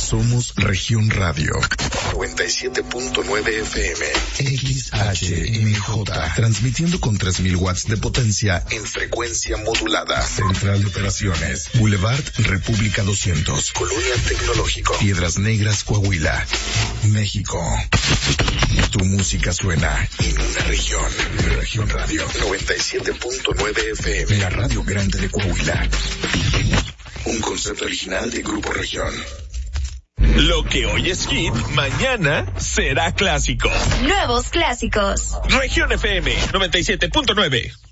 Somos Región Radio 97.9 FM XHMJ, transmitiendo con 3000 watts de potencia en frecuencia modulada. Central de operaciones, Boulevard República 200, Colonia Tecnológico, Piedras Negras, Coahuila, México. Tu música suena en una región. Región Radio 97.9 FM, la radio grande de Coahuila. Un concepto original de Grupo Región. Lo que hoy es hit, mañana será clásico. Nuevos clásicos. Región FM 97.9.